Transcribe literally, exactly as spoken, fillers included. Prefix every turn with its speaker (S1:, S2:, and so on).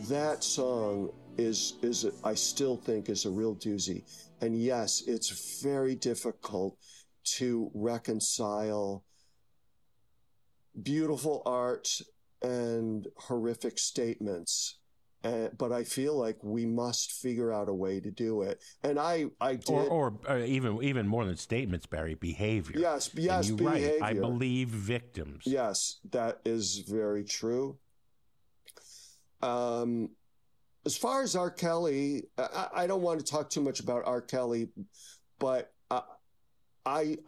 S1: that song is is I still think is a real doozy. And yes, it's very difficult to reconcile beautiful art and horrific statements. Uh, but I feel like we must figure out a way to do it. And I, I did.
S2: Or, or, or even even more than statements, Barry, behavior.
S1: Yes, yes,
S2: and you
S1: behavior.
S2: Write, I believe victims.
S1: Yes, that is very true. Um, as far as R. Kelly, I, I don't want to talk too much about R. Kelly, but uh, I